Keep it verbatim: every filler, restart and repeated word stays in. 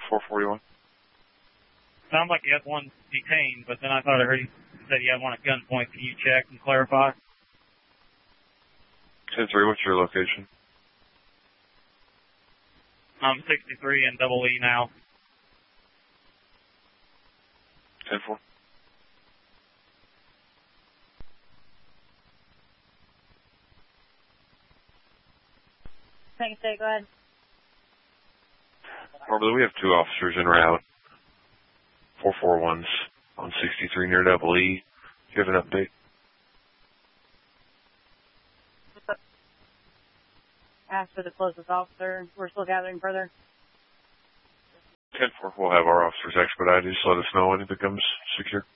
four forty-one. Sounds like you had one detained, but then I thought I heard you said you had one at gunpoint. Can you check and clarify? ten three, what's your location? I'm sixty-three and double E now. ten four. Thanks, Jay. Go ahead. Normally, we have two officers en route. four forty-one's on sixty-three near double E. Do you have an update? Ask for the closest officer. We're still gathering further. ten four, we'll have our officers expedited. Just let us know when it becomes secure.